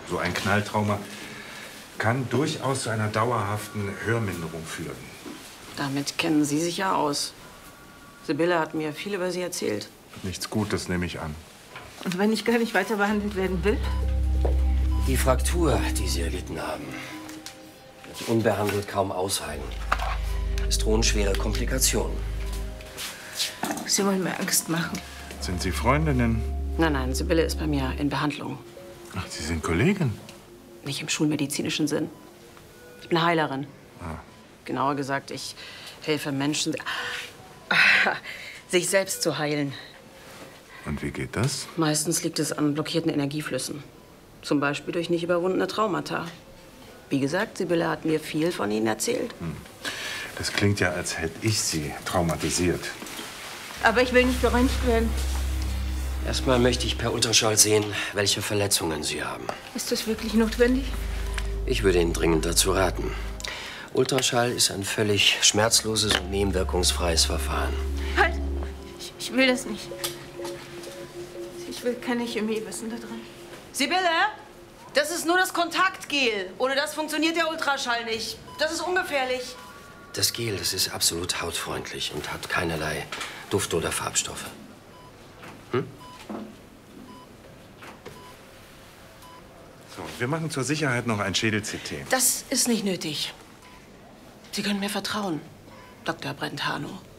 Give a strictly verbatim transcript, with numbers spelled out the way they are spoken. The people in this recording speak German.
So ein Knalltrauma kann durchaus zu einer dauerhaften Hörminderung führen. Damit kennen Sie sich ja aus. Sibylle hat mir viel über Sie erzählt. Nichts Gutes, nehme ich an. Und wenn ich gar nicht weiter behandelt werden will? Die Fraktur, die Sie erlitten haben, wird unbehandelt kaum ausheilen. Es drohen schwere Komplikationen. Sie wollen mir Angst machen. Sind Sie Freundinnen? Nein, nein, Sibylle ist bei mir in Behandlung. Ach, Sie sind Kollegin? Nicht im schulmedizinischen Sinn. Ich bin Heilerin. Ah. Genauer gesagt, ich helfe Menschen, sich selbst zu heilen. Und wie geht das? Meistens liegt es an blockierten Energieflüssen. Zum Beispiel durch nicht überwundene Traumata. Wie gesagt, Sibylle hat mir viel von Ihnen erzählt. Hm. Das klingt ja, als hätte ich Sie traumatisiert. Aber ich will nicht geröntgt werden. Erstmal möchte ich per Ultraschall sehen, welche Verletzungen Sie haben. Ist das wirklich notwendig? Ich würde Ihnen dringend dazu raten. Ultraschall ist ein völlig schmerzloses und nebenwirkungsfreies Verfahren. Halt! Ich, ich will das nicht. Ich will keine Chemie wissen da drin. Sibylle, das ist nur das Kontaktgel. Ohne das funktioniert der Ultraschall nicht. Das ist ungefährlich. Das Gel, das ist absolut hautfreundlich und hat keinerlei Duft- oder Farbstoffe. Hm? So, wir machen zur Sicherheit noch ein Schädel-C T. Das ist nicht nötig. Sie können mir vertrauen, Doktor Brentano.